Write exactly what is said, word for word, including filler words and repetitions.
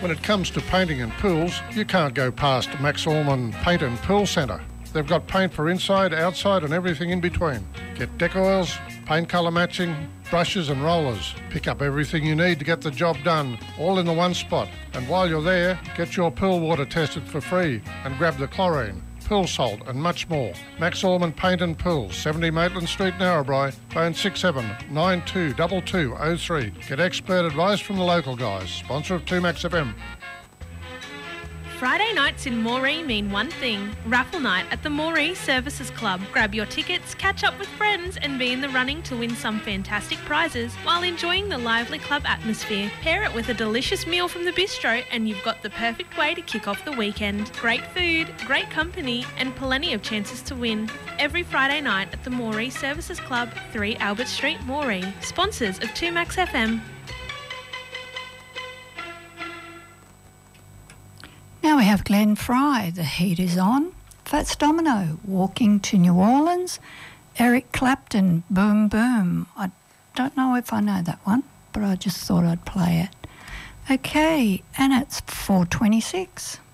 When it comes to painting and pools, you can't go past Max Orman Paint and Pool Centre. They've got paint for inside, outside and everything in between. Get deck oils, paint colour matching, brushes and rollers. Pick up everything you need to get the job done, all in the one spot. And while you're there, get your pool water tested for free and grab the chlorine, pool salt and much more. Max Orman Paint and Pool, seventy Maitland Street, Narrabri. Phone six seven nine two two two zero three. Get expert advice from the local guys. Sponsor of two Max F M. Friday nights in Moree mean one thing, raffle night at the Moree Services Club. Grab your tickets, catch up with friends and be in the running to win some fantastic prizes while enjoying the lively club atmosphere. Pair it with a delicious meal from the bistro and you've got the perfect way to kick off the weekend. Great food, great company and plenty of chances to win. Every Friday night at the Moree Services Club, three Albert Street, Moree. Sponsors of two Max F M. Now we have Glenn Fry, The Heat Is On. Fats Domino, Walking to New Orleans. Eric Clapton, Boom Boom. I don't know if I know that one, but I just thought I'd play it. Okay, and it's four twenty-six.